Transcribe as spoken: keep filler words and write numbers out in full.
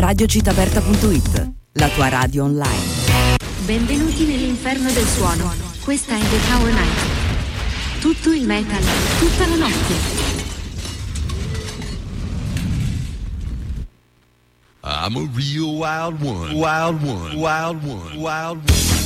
radio cittaaperta punto it, la tua radio online. Benvenuti nell'inferno del suono. Questa è The Tower Night. Tutto il metal, tutta la notte. I'm a real wild one, wild one, wild one, wild one.